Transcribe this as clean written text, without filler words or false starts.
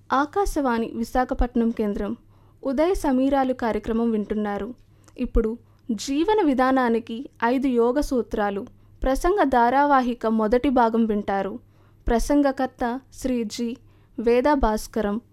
ఆకాశవాణి విశాఖపట్నం కేంద్రం ఉదయ సమీరాలు కార్యక్రమం వింటున్నారు. ఇప్పుడు జీవన విధానానికి 5 యోగ సూత్రాలు ప్రసంగ ధారావాహిక మొదటి భాగం వింటారు. ప్రసంగకర్త శ్రీ జి. వేద భాస్కరం,